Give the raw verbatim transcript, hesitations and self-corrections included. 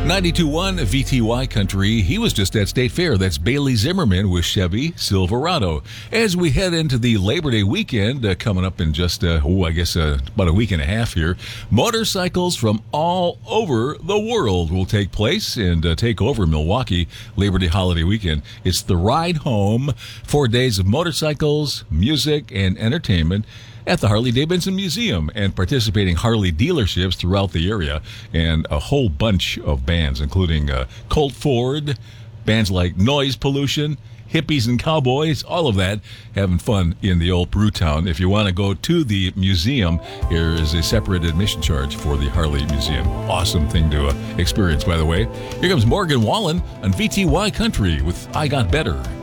ninety-two point one V T Y Country. He was just at State Fair. That's Bailey Zimmerman with Chevy Silverado. As we head into the Labor Day weekend, uh, coming up in just, uh, oh, I guess uh, about a week and a half here, motorcycles from all over the world will take place and uh, take over Milwaukee Labor Day holiday weekend. It's the ride home, four days of motorcycles, music, and entertainment at the Harley-Davidson Museum and participating Harley dealerships throughout the area, and a whole bunch of bands, including uh, Colt Ford, bands like Noise Pollution, Hippies and Cowboys, all of that, having fun in the old Brewtown. If you want to go to the museum, there is a separate admission charge for the Harley Museum. Awesome thing to uh, experience, by the way. Here comes Morgan Wallen on V T Y Country with I Got Better.